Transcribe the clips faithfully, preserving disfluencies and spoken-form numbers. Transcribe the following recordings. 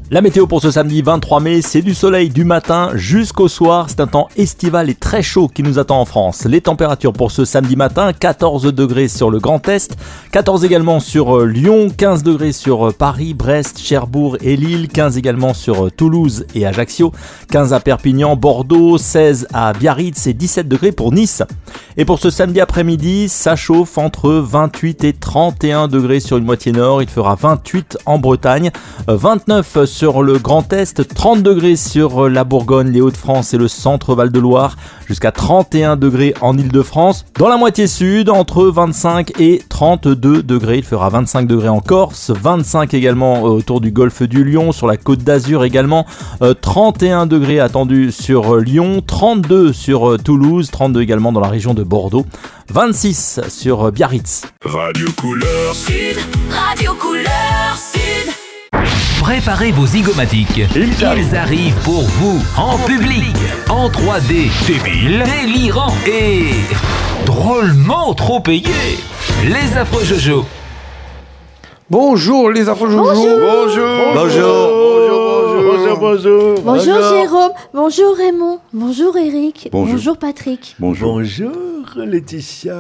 La météo pour ce samedi vingt-trois mai, c'est du soleil du matin jusqu'au soir. C'est un temps estival et très chaud qui nous attend en France. Les températures pour ce samedi matin, quatorze degrés sur le Grand Est, quatorze également sur Lyon, quinze degrés sur Paris, Brest, Cherbourg et Lille, quinze également sur Toulouse et Ajaccio, quinze à Perpignan, Bordeaux, seize à Biarritz et dix-sept degrés pour Nice. Et pour ce samedi après-midi, ça chauffe entre vingt-huit et trente et un degrés sur une moitié nord. Il fera vingt-huit en Bretagne, vingt-neuf sur le Grand Est, trente degrés sur la Bourgogne, les Hauts-de-France et le centre Val-de-Loire, jusqu'à trente et un degrés en Île-de-France. Dans la moitié sud, entre vingt-cinq et trente-deux degrés. Il fera vingt-cinq degrés en Corse, vingt-cinq également autour du golfe du Lion, sur la Côte d'Azur également, trente et un degrés attendus sur Lyon, trente-deux sur Toulouse, trente-deux également dans la région de Bordeaux, vingt-six sur Biarritz. Radio Couleur Sud, Radio Couleur Sud. Préparez vos zygomatiques. Ils arrivent pour vous, en public, en trois D, débile, délirant et drôlement trop payé. Les affreux Jojo. Bonjour les affreux Jojo. Bonjour. Bonjour. Bonjour. Bonjour. Bonjour. Bonjour Jérôme. Bonjour Raymond. Bonjour Eric. Bonjour. Bonjour Patrick. Bonjour. Bonjour Laetitia.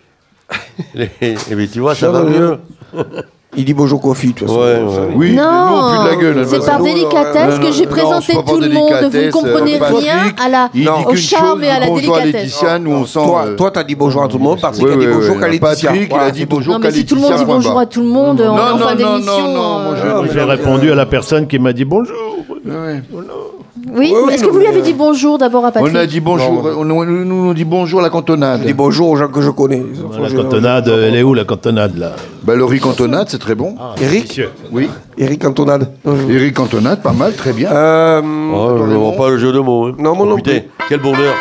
Eh bien, tu vois, ça va mieux. Il dit bonjour Kofi, de toute façon. Ouais, ouais. Oui, Non, nous, plus de la gueule. c'est par Nous, délicatesse non, que j'ai non, présenté c'est pas par tout le monde. Vous ne délicatesse, comprenez euh, rien Patrick, à la, il dit au qu'une charme chose, et à la bonjour à délicatesse. Laetitia, nous on sent... Toi, euh, toi, t'as dit bonjour à tout le monde, Patrick oui, a dit oui, bonjour oui. qu'à Laetitia. Patrick, il Voilà, a dit c'est tout. bonjour Non, qu'à mais si tout le monde dit Laetitia, bonjour point à tout le monde en, Non, en non, fin non, d'émission. non, non, moi, je- euh, moi, J'ai répondu à la personne qui m'a dit bonjour. Ouais. Oui, Ouais, oui, est-ce non, que vous lui mais, avez euh, dit bonjour d'abord à Patrick? On a dit bonjour, Non, on, on, nous on dit bonjour à la cantonade. Il dit bonjour aux gens que je connais. La cantonade, elle est où la cantonade là? Bah, le riz cantonade, c'est très bon. Eric Oui. Eric Cantonade. Eric cantonade, pas mal, très bien. Euh... Oh, je ne vois pas le jeu de mots. Hein. Non, moi non Putain, quel bonheur.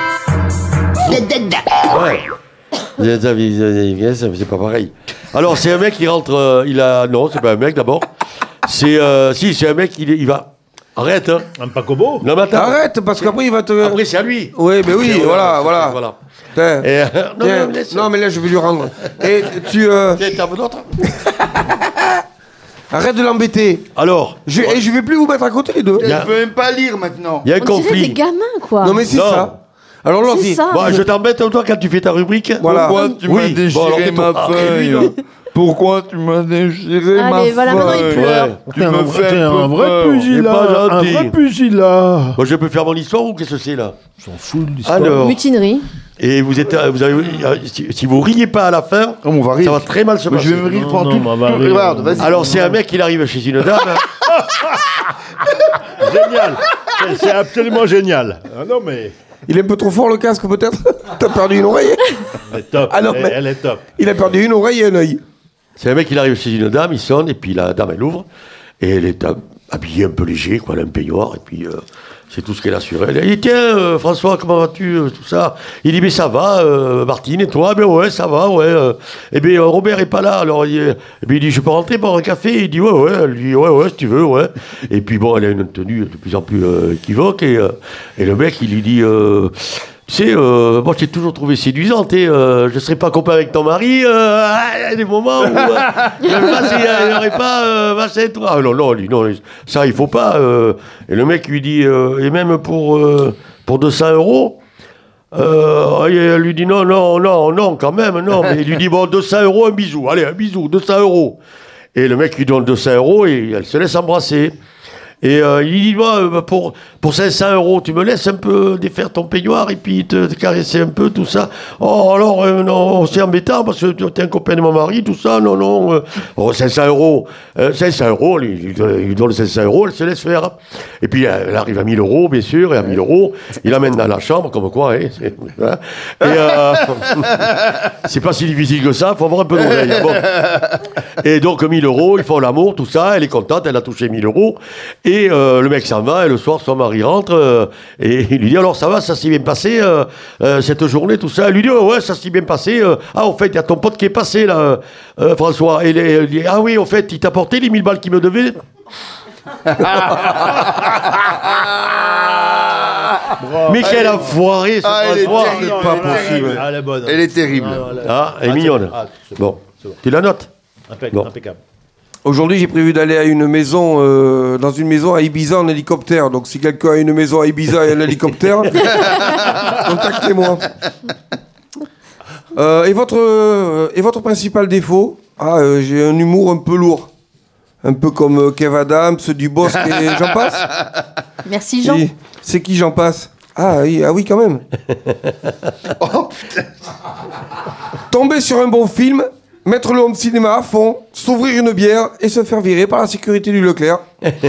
Ouais. C'est ça, c'est c'est pas pareil. Alors, c'est un mec qui rentre. euh, il a. Non, c'est pas un mec d'abord. C'est. euh, Si, c'est un mec, il, il va. Arrête, hein. Un pacobo? Non, mais attends. Arrête, parce qu'après il va te... Après, c'est à lui. Oui, mais oui, Et voilà, voilà. Voilà. Tiens, Et, euh, non, tiens. non, laisse. Non, mais là je vais lui rendre. Et tu... euh, Tiens, t'en veux d'autres? Arrête de l'embêter. Alors, Je... Et je vais plus vous mettre à côté les deux. Je peux même pas lire maintenant. il y a un On dirait des conflit. gamins, quoi. Non mais c'est Non. ça. Alors l'autre C'est dit... ça. Bon, je t'embête, toi, quand tu fais ta rubrique. Voilà. Pourquoi tu Oui. m'as déchiré Bon, alors, ma tais-toi. feuille? Pourquoi tu m'as déchiré ma Allez, voilà, maintenant il feuille? pleure. Ouais. Tu me fais T'es un un peu vrai peur. C'est pugilat. pas Un gentil. vrai pugilat. Bon, je peux faire mon histoire ou qu'est-ce que c'est là? J'en fous de l'histoire. Alors, Mutinerie. et vous êtes, vous avez, si, si vous riez pas à la fin, Oh, on va rire. ça va très mal se Mais passer. je vais me rire Non, pendant non, tout. on va tout- rire. Regarde, vas-y. Alors c'est un mec qui arrive chez une dame. Génial. C'est- C'est absolument génial. Ah non mais Il est un peu trop fort le casque peut-être. T'as perdu une oreille. elle est top. Ah non, elle, mais- elle est top. Il a perdu une oreille et un œil. C'est un mec qui arrive chez une dame, il sonne et puis la dame elle ouvre et elle est euh, habillée un peu léger, quoi, elle a un peignoir et puis euh, c'est tout ce qu'elle a sur elle. Elle dit tiens euh, François, comment vas-tu, euh, tout ça. Il dit mais ça va, euh, Martine, et toi? Ben ouais, ça va, ouais. Euh. Et bien Robert est pas là, alors il, et puis il dit je peux rentrer boire un café? Il dit ouais ouais, elle dit ouais ouais si tu veux, ouais. Et puis bon, elle a une tenue de plus en plus euh, équivoque et, euh, et le mec il lui dit euh, tu sais, euh, moi je t'ai toujours trouvé séduisante, et euh, je serais pas copain avec ton mari, euh, ah, il y a des moments où euh, il n'y aurait pas euh, machin, toi. Ah, non, non, lui, non, ça il faut pas. Euh, et le mec lui dit, euh, et même pour, euh, pour deux cents euros, euh, et elle lui dit non, non, non, non, quand même, non. Mais il lui dit bon, deux cents euros, un bisou, allez, un bisou, deux cents euros. Et le mec lui donne deux cents euros et elle se laisse embrasser. Et euh, il dit, moi, pour, pour cinq cents euros, tu me laisses un peu défaire ton peignoir et puis te, te caresser un peu, tout ça. Oh, alors, euh, non, c'est embêtant parce que tu es un copain de mon mari, tout ça. Non, non. Euh, oh, cinq cents euros. Euh, cinq cents euros, il, il, il lui donne cinq cents euros, elle se laisse faire. Et puis, elle arrive à mille euros, bien sûr, et à mille euros, il l'amène dans la chambre, comme quoi, hein. C'est, hein. Et euh, c'est pas si difficile que ça, il faut avoir un peu d'oreille. Bon. Et donc, mille euros, ils font l'amour, tout ça, elle est contente, elle a touché mille euros. Et euh, le mec s'en va, et le soir, son mari rentre, euh, et il lui dit, alors ça va, ça s'est bien passé, euh, euh, cette journée, tout ça. Elle lui dit, oh, ouais, ça s'est bien passé. Euh, ah, au fait, il y a ton pote qui est passé, là, euh, François. Et elle dit, ah oui, au fait, il t'a porté les mille balles qu'il me devait. Mais quel enfoiré, ce Ah, elle est François. terrible. Non, pas elle est possible. terrible. Ah, elle est bonne. Elle est terrible. Ah, voilà. Ah, elle est Ah, mignonne. c'est- ah, c'est bon. Bon, tu la notes? Impeccable. Bon. Impeccable. Aujourd'hui, j'ai prévu d'aller à une maison, euh, dans une maison à Ibiza en hélicoptère. Donc, si quelqu'un a une maison à Ibiza et un hélicoptère, contactez-moi. Euh, et, votre, euh, et votre principal défaut? Ah, euh, j'ai un humour un peu lourd. Un peu comme euh, Kev Adams, Dubosc et j'en passe. Merci Jean. Et c'est qui j'en passe? Ah oui, ah oui, quand même. Oh, putain. Tomber sur un bon film, mettre le home cinéma à fond, s'ouvrir une bière et se faire virer par la sécurité du Leclerc.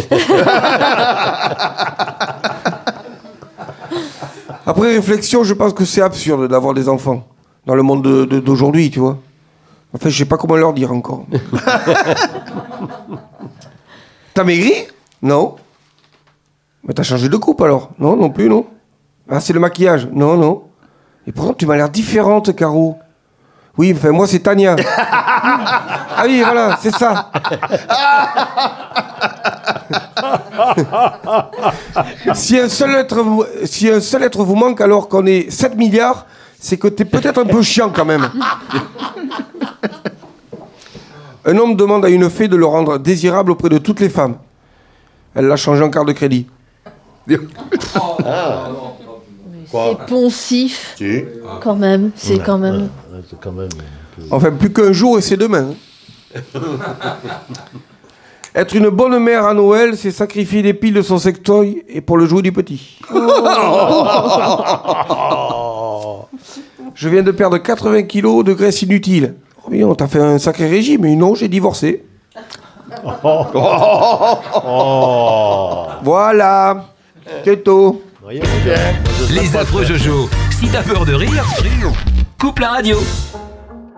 Après réflexion, je pense que c'est absurde d'avoir des enfants dans le monde de, de, d'aujourd'hui, tu vois. En fait, je sais pas comment leur dire encore. T'as maigri? Non. Mais t'as changé de coupe alors? Non, non plus, non. Ah, c'est le maquillage? Non, non. Et pourtant, tu m'as l'air différente, Caro. Oui, enfin, moi, c'est Tania. Ah oui, voilà, c'est ça. si, un seul être vous, si un seul être vous manque alors qu'on est sept milliards, c'est que t'es peut-être un peu chiant quand même. Un homme demande à une fée de le rendre désirable auprès de toutes les femmes. Elle l'a changé en carte de crédit. Ah. C'est poncif. Si. Quand même, c'est ouais, quand même... Ouais, ouais, c'est quand même peu... Enfin, plus qu'un jour et c'est demain. Être une bonne mère à Noël, c'est sacrifier les piles de son sextoy et pour le jouet du petit. Oh. Je viens de perdre quatre-vingts kilos de graisse inutile. Oh oui, on t'a fait un sacré régime, mais non, j'ai divorcé. Oh. Oh. Voilà, c'est tout. Les affreux Jojo, si t'as peur de rire, coupe la radio.